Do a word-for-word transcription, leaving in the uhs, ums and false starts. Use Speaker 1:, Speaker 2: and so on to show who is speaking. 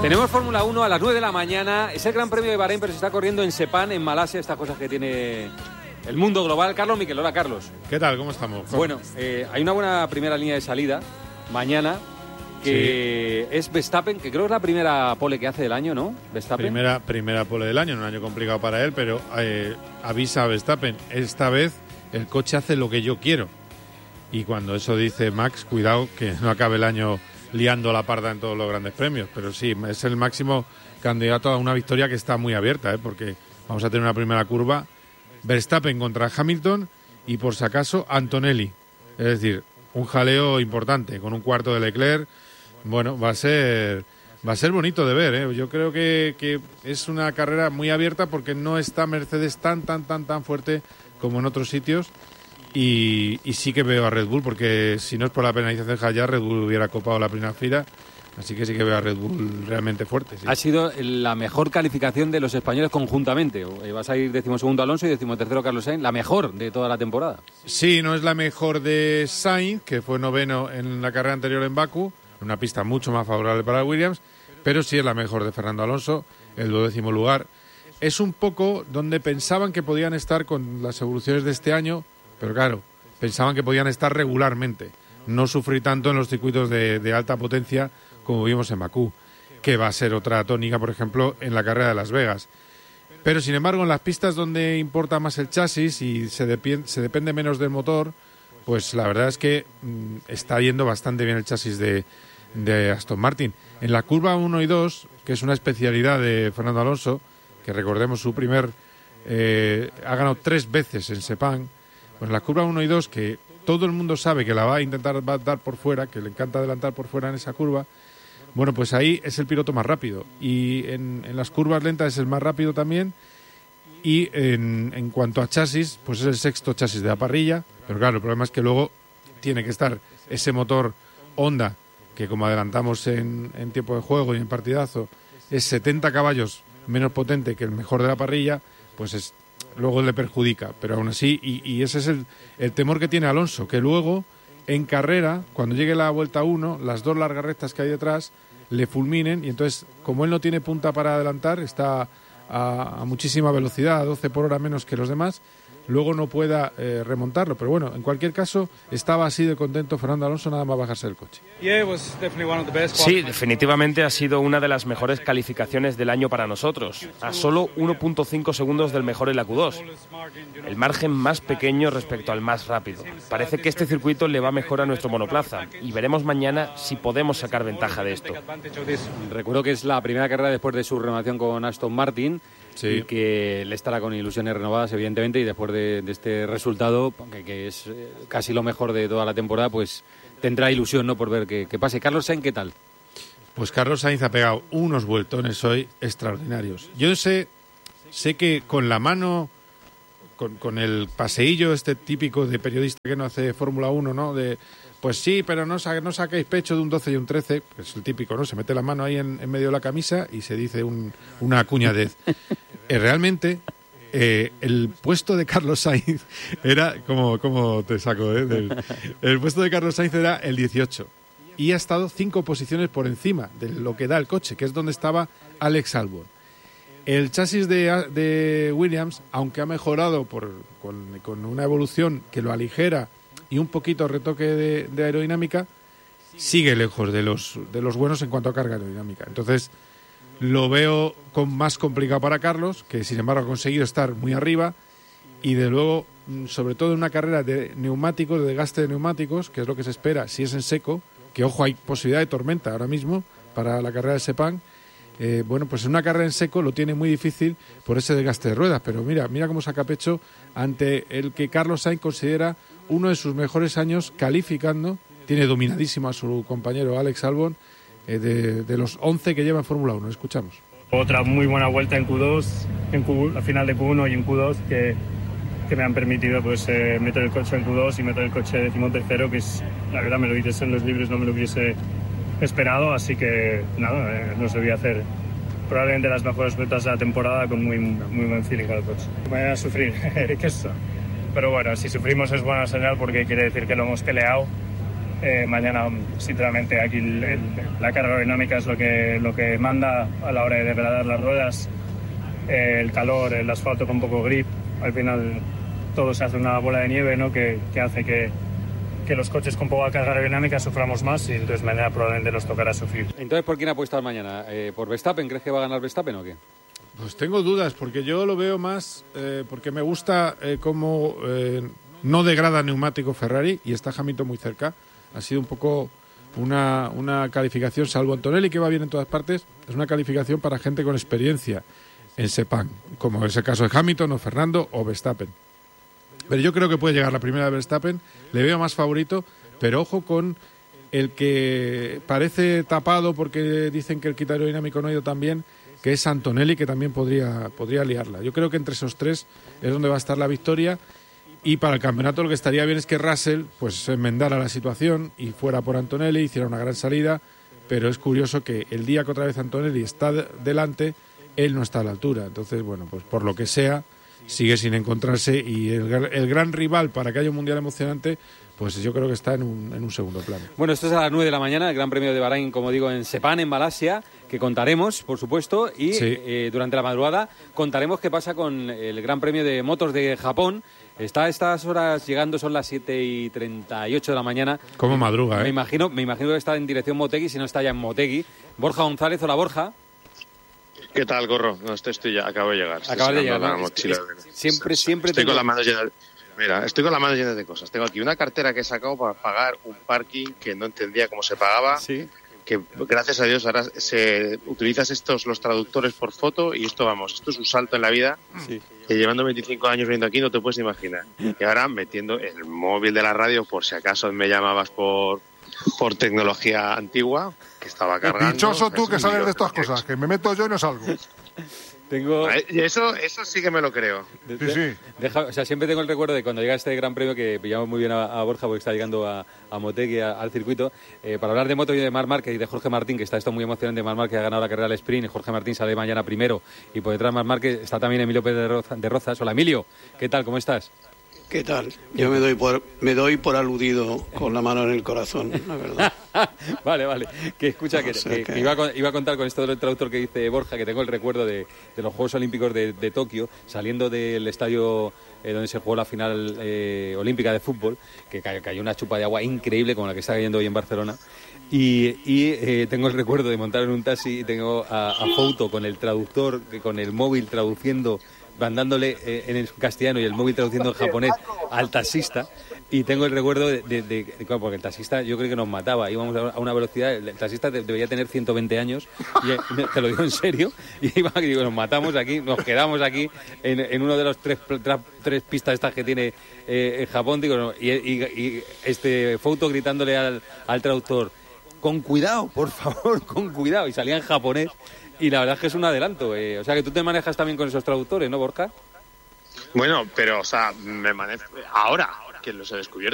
Speaker 1: Tenemos Fórmula uno a las nueve de la mañana. Es el Gran Premio de Bahrein, pero se está corriendo en Sepang, en Malasia, estas cosas que tiene el mundo global. Carlos Miquel, hola Carlos.
Speaker 2: ¿Qué tal? ¿Cómo estamos?
Speaker 1: Bueno, eh, hay una buena primera línea de salida mañana, que sí. Es Verstappen, que creo que es la primera pole que hace del año, ¿no? Verstappen.
Speaker 2: Primera, primera pole del año, un año complicado para él, pero eh, avisa a Verstappen, esta vez el coche hace lo que yo quiero. Y cuando eso dice Max, cuidado que no acabe el año liando la parda en todos los grandes premios, pero sí, es el máximo candidato a una victoria que está muy abierta, ¿eh? Porque vamos a tener una primera curva, Verstappen contra Hamilton y por si acaso Antonelli, es decir, un jaleo importante con un cuarto de Leclerc. Bueno, va a ser va a ser bonito de ver, ¿eh? Yo creo que, que es una carrera muy abierta porque no está Mercedes tan, tan, tan, tan fuerte como en otros sitios. Y, y sí que veo a Red Bull, porque si no es por la penalización de Hayar, Red Bull hubiera copado la primera fila. Así que sí que veo a Red Bull realmente fuerte. Sí.
Speaker 1: Ha sido la mejor calificación de los españoles conjuntamente. Vas a ir decimosegundo Alonso y decimotercero Carlos Sainz, la mejor de toda la temporada.
Speaker 2: Sí, no es la mejor de Sainz, que fue noveno en la carrera anterior en Bakú, una pista mucho más favorable para Williams, pero sí es la mejor de Fernando Alonso, el duodécimo lugar. Es un poco donde pensaban que podían estar con las evoluciones de este año, pero claro, pensaban que podían estar regularmente, no sufrir tanto en los circuitos de, de alta potencia como vimos en Bakú, que va a ser otra tónica, por ejemplo, en la carrera de Las Vegas. Pero, sin embargo, en las pistas donde importa más el chasis y se, depi- se depende menos del motor, pues la verdad es que mmm, está yendo bastante bien el chasis de, de Aston Martin. En la curva uno y dos, que es una especialidad de Fernando Alonso, que recordemos su primer... Eh, ha ganado tres veces en Sepang. Pues la curva uno y dos, que todo el mundo sabe que la va a intentar dar por fuera, que le encanta adelantar por fuera en esa curva, bueno, pues ahí es el piloto más rápido. Y en, en las curvas lentas es el más rápido también. Y en, en cuanto a chasis, pues es el sexto chasis de la parrilla. Pero claro, el problema es que luego tiene que estar ese motor Honda, que como adelantamos en, en tiempo de juego y en partidazo, es setenta caballos menos potente que el mejor de la parrilla, pues es... luego le perjudica, pero aún así, y, y ese es el, el temor que tiene Alonso, que luego en carrera, cuando llegue la vuelta uno, las dos largas rectas que hay detrás le fulminen, y entonces, como él no tiene punta para adelantar, está a, a muchísima velocidad, a doce por hora menos que los demás, luego no pueda eh, remontarlo. Pero bueno, en cualquier caso, estaba así de contento Fernando Alonso nada más bajarse del coche.
Speaker 3: Sí, definitivamente ha sido una de las mejores calificaciones del año para nosotros, a solo uno punto cinco segundos del mejor en la Q dos. El margen más pequeño respecto al más rápido. Parece que este circuito le va mejor a nuestro monoplaza y veremos mañana si podemos sacar ventaja de esto.
Speaker 1: Recuerdo que es la primera carrera después de su renovación con Aston Martin. Sí. Y que le estará con ilusiones renovadas, evidentemente, y después de, de este resultado, que, que es casi lo mejor de toda la temporada, pues tendrá ilusión, ¿no?, por ver qué, qué pase. Carlos Sainz, ¿qué tal?
Speaker 2: Pues Carlos Sainz ha pegado unos vueltones hoy extraordinarios. Yo sé, sé que con la mano, con, con el paseillo este típico de periodista que no hace Fórmula uno, ¿no?, de... Pues sí, pero no, sa- no saquéis pecho de un doce y un trece, pues es el típico, ¿no? Se mete la mano ahí en, en medio de la camisa y se dice un, una cuñadez. eh, realmente, eh, el puesto de Carlos Sainz era, como, como te saco, ¿eh? Del, el puesto de Carlos Sainz era el dieciocho y ha estado cinco posiciones por encima de lo que da el coche, que es donde estaba Alex Albon. El chasis de, de Williams, aunque ha mejorado por, con, con una evolución que lo aligera y un poquito retoque de, de aerodinámica, sigue lejos de los de los buenos en cuanto a carga aerodinámica. Entonces lo veo con más complicado para Carlos, que sin embargo ha conseguido estar muy arriba, y de luego, sobre todo en una carrera de neumáticos, de desgaste de neumáticos, que es lo que se espera si es en seco, que ojo, hay posibilidad de tormenta ahora mismo para la carrera de Sepang. Eh, bueno, pues en una carrera en seco lo tiene muy difícil por ese desgaste de ruedas, pero mira, mira cómo saca pecho ante el que Carlos Sainz considera uno de sus mejores años calificando. Tiene dominadísimo a su compañero Alex Albon, eh, de, de los once que lleva en Fórmula uno. Escuchamos.
Speaker 4: Otra muy buena vuelta en Q dos, en Q, al final de Q uno y en Q dos, que, que me han permitido pues eh, meter el coche en Q dos y meter el coche decimotercero, que es, la verdad, me lo dices en los libros, no me lo hubiese esperado, así que nada, eh, no se voy a hacer probablemente las mejores vueltas de la temporada con muy, muy buen feeling al coche. Me voy a sufrir, ¿qué es eso? Pero bueno, si sufrimos es buena señal porque quiere decir que lo hemos peleado Eh, mañana, sinceramente, aquí el, el, la carga aerodinámica es lo que, lo que manda a la hora de degradar las ruedas. Eh, el calor, el asfalto con poco grip, al final todo se hace una bola de nieve, ¿no? que, que hace que, que los coches con poca carga aerodinámica suframos más y entonces mañana probablemente nos tocará sufrir.
Speaker 1: Entonces, ¿por quién apuestas mañana? Eh, ¿Por Verstappen? ¿Crees que va a ganar Verstappen o qué?
Speaker 2: Pues tengo dudas, porque yo lo veo más, eh, porque me gusta eh, cómo eh, no degrada neumático Ferrari y está Hamilton muy cerca. Ha sido un poco una, una calificación, salvo Antonelli, que va bien en todas partes, es una calificación para gente con experiencia en Sepang, como es el caso de Hamilton o Fernando o Verstappen. Pero yo creo que puede llegar la primera de Verstappen, le veo más favorito, pero ojo con el que parece tapado porque dicen que el kit aerodinámico no ha ido tan bien, que es Antonelli, que también podría, podría liarla. Yo creo que entre esos tres es donde va a estar la victoria, y para el campeonato lo que estaría bien es que Russell pues enmendara la situación y fuera por Antonelli, hiciera una gran salida, pero es curioso que el día que otra vez Antonelli está de- delante, él no está a la altura. Entonces, bueno, pues por lo que sea, sigue sin encontrarse, y el, el gran rival para que haya un mundial emocionante, pues yo creo que está en un, en un segundo plano.
Speaker 1: Bueno, esto es a las nueve de la mañana, el Gran Premio de Bahrein, como digo, en Sepang, en Malasia, que contaremos, por supuesto, y
Speaker 2: Sí.
Speaker 1: eh, durante la madrugada contaremos qué pasa con el Gran Premio de Motos de Japón. Está a estas horas llegando, son las siete y treinta y ocho de la mañana.
Speaker 2: Como madruga,
Speaker 1: Me
Speaker 2: ¿eh?
Speaker 1: imagino, me imagino que está en dirección Motegi, si no está ya en Motegi. Borja González, hola Borja.
Speaker 5: ¿Qué tal, Gorro? No, estoy, estoy ya, acabo de llegar. Estoy
Speaker 1: Acabas de
Speaker 5: sacando
Speaker 1: llegar,
Speaker 5: la
Speaker 1: ¿no?
Speaker 5: mochila.
Speaker 1: Es- es- siempre, siempre
Speaker 5: Estoy
Speaker 1: tengo-
Speaker 5: con las manos llenas. Mira, estoy con las manos llenas de cosas. Tengo aquí una cartera que he sacado para pagar un parking que no entendía cómo se pagaba.
Speaker 1: Sí.
Speaker 5: Que gracias a Dios ahora se utilizas estos los traductores por foto, y esto, vamos, esto es un salto en la vida.
Speaker 1: Sí.
Speaker 5: Que llevando veinticinco años viendo aquí no te puedes imaginar. Y ahora metiendo el móvil de la radio por si acaso me llamabas por por tecnología antigua que estaba cargando.
Speaker 6: Dichoso tú
Speaker 5: Es
Speaker 6: que
Speaker 5: un
Speaker 6: sabes
Speaker 5: lío.
Speaker 6: de estas cosas, que me meto yo y no salgo.
Speaker 1: Tengo...
Speaker 5: Eh, Y eso, eso sí que me lo creo.
Speaker 1: de-
Speaker 6: Sí, sí.
Speaker 1: deja- o sea, siempre tengo el recuerdo de cuando llega este Gran Premio, que pillamos muy bien a, a Borja porque está llegando a, a Motegi, a- al circuito, eh, para hablar de moto y de Marc Márquez y de Jorge Martín, que está esto muy emocionante. Marc Márquez ha ganado la carrera del sprint y Jorge Martín sale mañana primero, y por detrás de Marc Márquez está también Emilio Pérez de, Roza- de Rozas. Hola Emilio, ¿qué tal? ¿Cómo estás?
Speaker 7: ¿Qué tal? Yo me doy por me doy por aludido con la mano en el corazón, la verdad.
Speaker 1: Vale, vale. Que escucha, que,
Speaker 7: O sea
Speaker 1: que-
Speaker 7: que-
Speaker 1: que iba, a, con- iba a contar con esto del traductor que dice Borja, que tengo el recuerdo de, de los Juegos Olímpicos de, de Tokio, saliendo del estadio eh, donde se jugó la final eh, olímpica de fútbol, que cayó, cayó una chupa de agua increíble como la que está cayendo hoy en Barcelona. Y, y, eh, tengo el recuerdo de montar en un taxi y tengo a, a Fouto con el traductor, que con el móvil traduciendo, mandándole eh, en castellano y el móvil traduciendo en japonés al taxista. Y tengo el recuerdo de, de, de- de- claro, porque el taxista yo creo que nos mataba, íbamos a una velocidad, el taxista de- debería tener ciento veinte años, y eh, te lo digo en serio, y iba, y digo, nos matamos aquí, nos quedamos aquí en, en uno de los tres, tra- tres pistas estas que tiene eh, en Japón, digo, no, y, y- y este Fouto gritándole al, al traductor, con cuidado, por favor, con cuidado, y salía en japonés, y la verdad es que es un adelanto, eh, o sea que tú te manejas también con esos traductores, ¿no, Borja?
Speaker 5: Bueno, pero, o sea, me manejo ahora que los he descubierto.